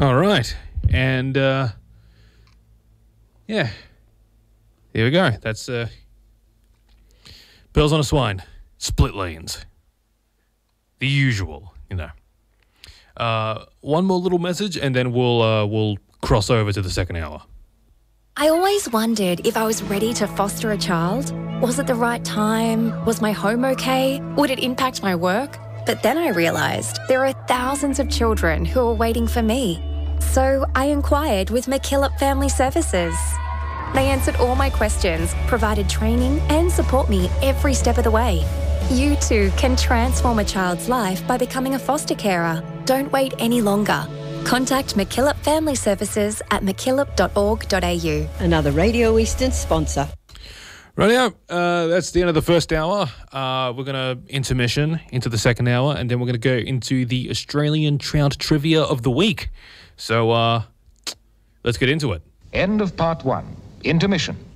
All right. And, yeah. Here we go. That's Bells on a Swine. Split lanes. The usual, you know. One more little message, and then we'll cross over to the second hour. I always wondered if I was ready to foster a child. Was it the right time? Was my home okay? Would it impact my work? But then I realised there are thousands of children who are waiting for me. So I inquired with McKillop Family Services. They answered all my questions, provided training and support me every step of the way. You too can transform a child's life by becoming a foster carer. Don't wait any longer. Contact McKillop Family Services at mckillop.org.au. Another Radio Eastern sponsor. Rightio, that's the end of the first hour. We're going to intermission into the second hour, and then we're going to go into the Australian Trout Trivia of the Week. So let's get into it. End of part one. Intermission.